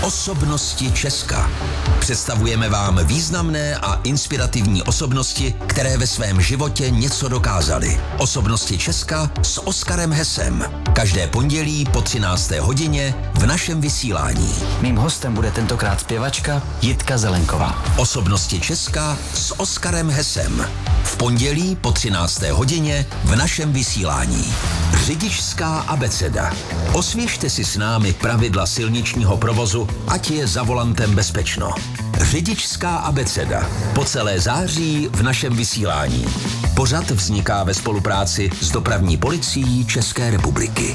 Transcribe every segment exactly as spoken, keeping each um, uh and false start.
Osobnosti Česka. Představujeme vám významné a inspirativní osobnosti, které ve svém životě něco dokázaly. Osobnosti Česka s Oskarem Hesem. Každé pondělí po třinácté hodině v našem vysílání. Mým hostem bude tentokrát zpěvačka Jitka Zelenková. Osobnosti Česka s Oskarem Hesem. V pondělí po třinácté hodině v našem vysílání. Řidičská abeceda. Osvěžte si s námi pravidla silničního provozu, ať je za volantem bezpečno. Řidičská abeceda. Po celé září v našem vysílání. Pořad vzniká ve spolupráci s Dopravní policií České republiky.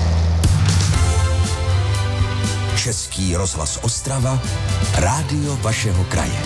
Český rozhlas Ostrava, rádio vašeho kraje.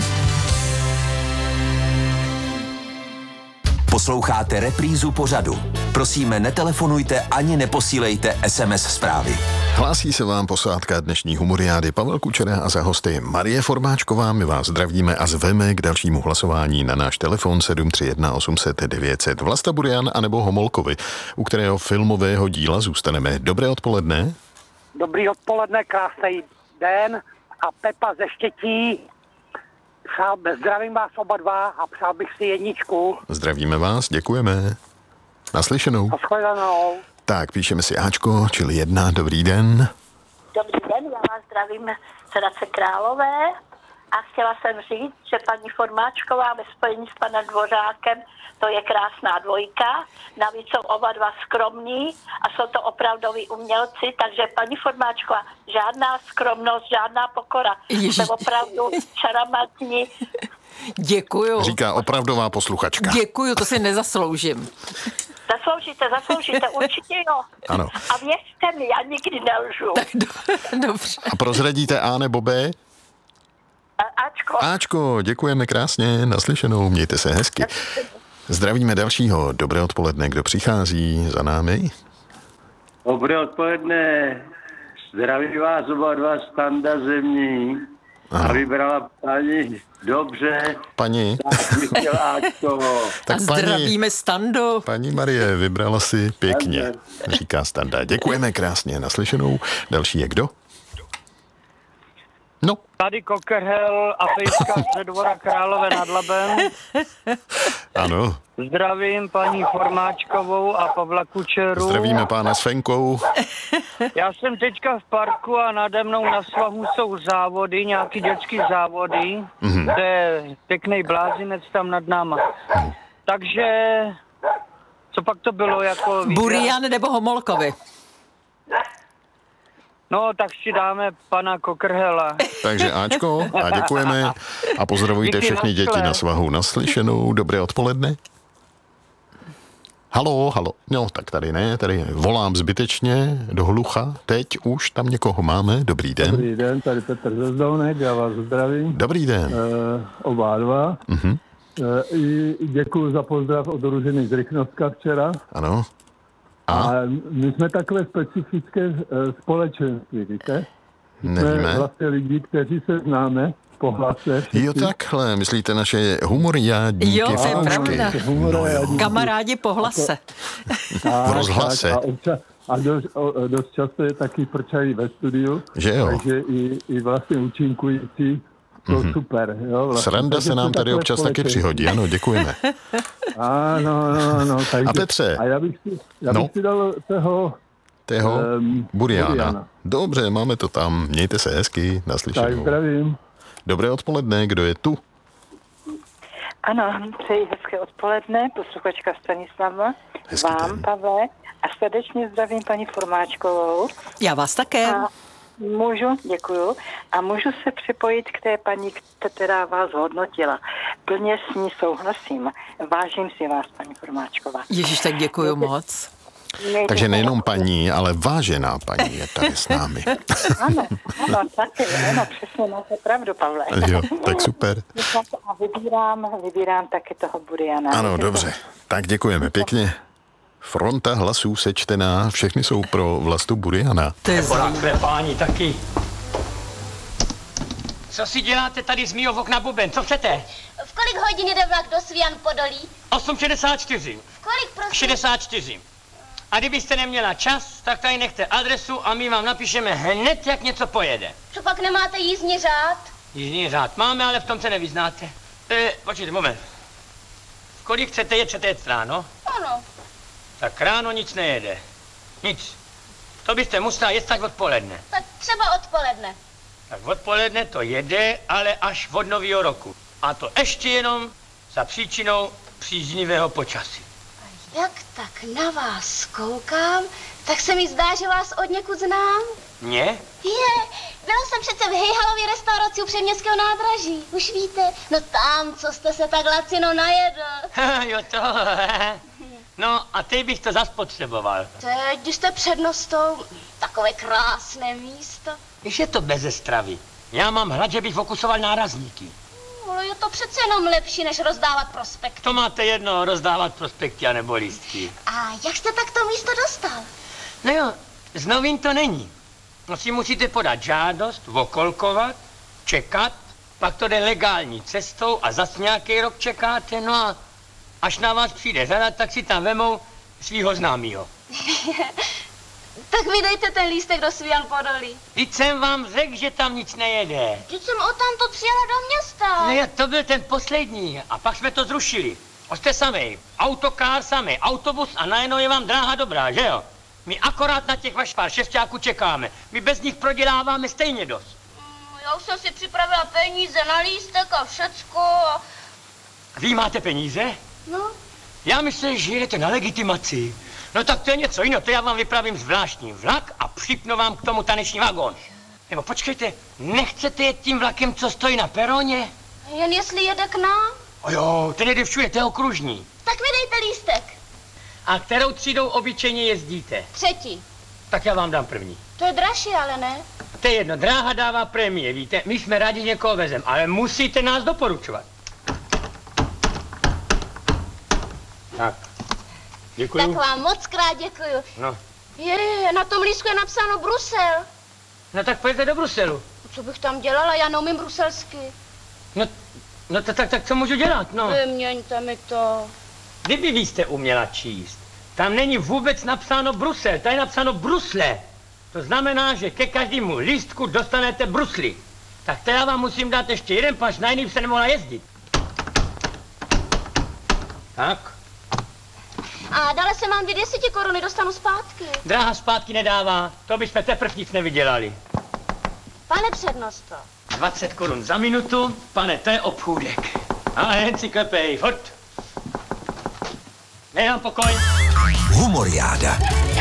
Posloucháte reprízu pořadu. Prosíme, netelefonujte ani neposílejte es em es zprávy. Hlásí se vám posádka dnešní humoriády Pavel Kučera a za hosty Marie Formáčková. My vás zdravíme a zveme k dalšímu hlasování na náš telefon sedm tři jedna osm set devět set. Vlasta Burian anebo Homolkovi, u kterého filmového díla zůstaneme. Dobré odpoledne. Dobrý odpoledne, krásný den a Pepa ze Štětí. Přál, zdravím vás oba dva a přál bych si jedničku. Zdravíme vás, děkujeme. Naslyšenou. Nashledanou. Tak, píšeme si Ačko, čili jedna, dobrý den. Dobrý den, já vás zdravím z Hradce Králové a chtěla jsem říct, že paní Formáčková ve spojení s panem Dvořákem, to je krásná dvojka, navíc jsou oba dva skromní a jsou to opravdoví umělci, takže paní Formáčková, žádná skromnost, žádná pokora. Jste opravdu šaramatní. Děkuju. Říká opravdová posluchačka. Děkuju, to si nezasloužím. Zasloužíte, zasloužíte, určitě jo. Ano. A věřte mi, já nikdy nelžu. Tak do, dobře. A prozradíte A nebo B? A, Ačko. Ačko, děkujeme krásně, naslyšenou, mějte se hezky. Zdravíme dalšího, dobré odpoledne, kdo přichází za námi? Dobré odpoledne, zdraví vás oba dva, Standa Zemní. Aha. A vybrala paní dobře. Paní. Tak bych chtěl Ačkovo. Tak a zdravíme Stando. Paní Marie, vybrala si pěkně, říká Standa. Děkujeme krásně, naslyšenou. Další je kdo? No. Tady Kokerhel a Pejska ze Dvora Králové nad Labem. Ano. Zdravím paní Formáčkovou a Pavla Kučeru. Zdravíme pána s Fenkou. Já jsem teďka v parku a nade mnou na svahu jsou závody, nějaký dětský závody. Mm-hmm. To je pěkný blázinec tam nad náma. Mm. Takže, co pak to bylo jako... Burian nebo Homolkovi? No, tak si dáme pana Kokrhela. Takže Ačko, a děkujeme a pozdravujte Díky, všechny děti na svahu. Naslyšenou, dobré odpoledne. Halo, halo. No, tak tady ne, tady volám zbytečně do hlucha. Teď už tam někoho máme. Dobrý den. Dobrý den, tady Petr ze Zdounek, já vás zdravím. Dobrý den. E, oba dva. Uh-huh. E, i děkuji za pozdrav od Ružiny z Rychnovska včera. Ano. A? A my jsme takové specifické e, společenství, víte? Nevíme. Jsme vlastně lidi, kteří se známe po hlase. Jo, takhle, myslíte naše humoriádníky? Jo, to je pravda. No, kamarádi po hlase. A, v rozhlase. A, občas, a dost, o, dost často je taky prčají ve studiu. Že jo? Takže i, i vlastně účinkující. To mm-hmm. super, jo. Vlastně. Sranda se nám tady občas taky přihodí, ano, děkujeme. Ano, no, no. Takže, a Petře? A já bych si, já bych no. si dal toho... Tého um, Buriana. Buriana. Dobře, máme to tam. Mějte se hezky, naslyšenou. Tak zdravím. Dobré odpoledne, kdo je tu? Ano, přeji hezké odpoledne, posluchačka Stanislava, hezký vám, den. Pavle, a srdečně zdravím paní Formáčkovou. Já vás také. A můžu, děkuju, a můžu se připojit k té paní, která vás hodnotila. Plně s ní souhlasím. Vážím si vás, paní Formáčková. Ježiš, tak děkuju Mějte, moc. Mějte Takže nejenom paní, ale vážená paní je tady s námi. Ano, ano, taky, ano, přesně máte pravdu, Pavle. Jo, tak super. A vybírám, vybírám taky toho Buriana. Ano, dobře. Tak děkujeme pěkně. Fronta hlasů sečtená, všechny jsou pro Vlastu Buriana. To je zajímavé, páni, taky. Co si děláte tady z mýho okna, Buben? Co chcete? V kolik hodin jde vlak do Svian Podolí? osm šedesát čtyři. V kolik, prosím? šedesát čtyři. A kdybyste neměla čas, tak tady nechte adresu a my vám napíšeme hned, jak něco pojede. Co pak nemáte jízdní řád? Jízdní řád máme, ale v tom se nevyznáte. E, počkejte, moment. Kolik chcete jet, chcete jet ráno? Ano. Tak ráno nic nejede. Nic. To byste musela jet tak odpoledne. Tak třeba odpoledne. Tak odpoledne to jede, ale až od nového roku. A to ještě jenom za příčinou příznivého počasí. Jak tak na vás koukám, tak se mi zdá, že vás od někud znám. Mě? Je, byla jsem přece v Hejhalově restauraci u Předměstského nádraží. Už víte, no tam, co jste se tak lacino najedl. Jo to, no a teď bych to zas potřeboval. Teď, když jste před Nostou, takové krásné místo. Když je to beze stravy. Já mám hlad, že bych okusoval nárazníky. Ale je to přece jenom lepší, než rozdávat prospekty. To máte jedno, rozdávat prospekty a nebo lístky. A jak jste tak to místo dostal? No jo, z novin to není. No si musíte podat žádost, okolkovat, čekat, pak to jde legální cestou a zas nějaký rok čekáte, no a až na vás přijde řada, tak si tam vemou svýho známýho. Tak vydejte ten lístek do Svíjan Podolí. Vždyť jsem vám řekl, že tam nic nejede. Vždyť jsem odtamtud přijela do města. No jo, to byl ten poslední a pak jsme to zrušili. Jste samej, autokár samej, autobus a najednou je vám dráha dobrá, že jo? My akorát na těch vaš pár šestáků čekáme. My bez nich proděláváme stejně dost. Mm, já už jsem si připravila peníze na lístek a všecko. A... Vy máte peníze? No. Já myslím, že jedete na legitimaci. No tak to je něco jiného, to já vám vypravím zvláštní vlak a připnu vám k tomu taneční vagón. Nebo počkejte, nechcete jet tím vlakem, co stojí na peroně? Jen jestli jede k nám? O jo, ten jede všude, to je okružní. Tak vydejte lístek. A kterou třídou obyčejně jezdíte? Třetí. Tak já vám dám první. To je dražší, ale ne. To je jedno, dráha dává prémie, víte, my jsme rádi někoho vezem, ale musíte nás doporučovat. Tak, děkuju. Tak vám moc krát děkuju. No. Je, na tom lístku je napsáno Brusel. No tak pojďte do Bruselu. Co bych tam dělala, já neumím bruselsky. No, no tak, tak, tak co můžu dělat, no? Vyměňte mi to. Kdyby vy jste uměla číst, tam není vůbec napsáno Brusel, tady je napsáno Brusle. To znamená, že ke každému lístku dostanete brusly. Tak to já vám musím dát ještě jeden, paž na jiný se nemohla jezdit. Tak. A dále se mám dvě deseti koruny, dostanu zpátky. Dráha zpátky nedává, to bychom teprve nic nevydělali. Pane přednosto. dvacet korun za minutu, pane, to je obchůdek. A jen si klepej, furt. Nechám pokoj. Humoriáda.